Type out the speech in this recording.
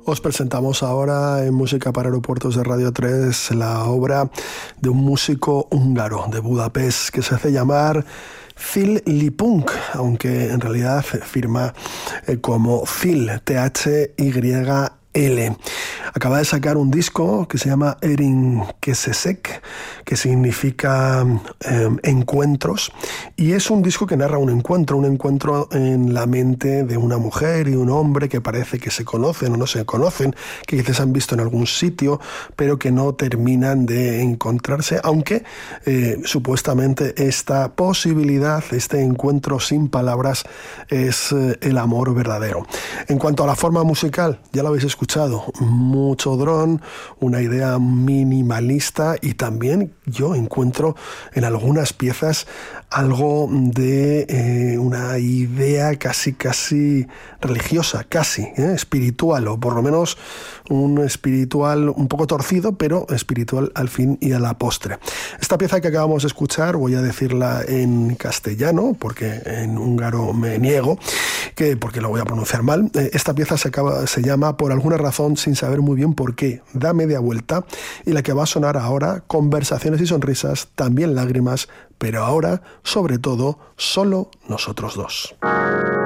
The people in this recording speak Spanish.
Os presentamos ahora en Música para Aeropuertos de Radio 3 la obra de un músico húngaro de Budapest que se hace llamar Phil Lipunk, aunque en realidad firma como Phil, T-H-Y-L. Acaba de sacar un disco que se llama Erin Kesesek, que significa encuentros, y es un disco que narra un encuentro en la mente de una mujer y un hombre que parece que se conocen o no se conocen, que quizás han visto en algún sitio, pero que no terminan de encontrarse, aunque supuestamente esta posibilidad, este encuentro sin palabras, es el amor verdadero. En cuanto a la forma musical, ya lo habéis escuchado, mucho drone, una idea minimalista, y también yo encuentro en algunas piezas algo de una idea casi religiosa, espiritual, o por lo menos un espiritual un poco torcido, pero espiritual al fin y a la postre. Esta pieza que acabamos de escuchar, voy a decirla en castellano, porque en húngaro me niego, porque lo voy a pronunciar mal. Esta pieza se llama, por alguna razón, sin saber muy bien por qué, Da media vuelta, y la que va a sonar ahora, conversaciones y sonrisas, también lágrimas, pero ahora, sobre todo, solo nosotros dos.